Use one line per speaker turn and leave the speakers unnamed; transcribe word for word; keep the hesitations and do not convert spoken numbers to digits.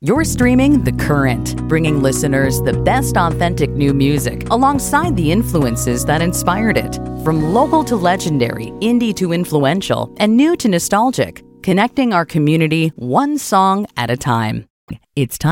You're streaming The Current, bringing listeners the best authentic new music alongside the influences that inspired it. From local to legendary, indie to influential, and new to nostalgic, connecting our community one song at a time. It's time.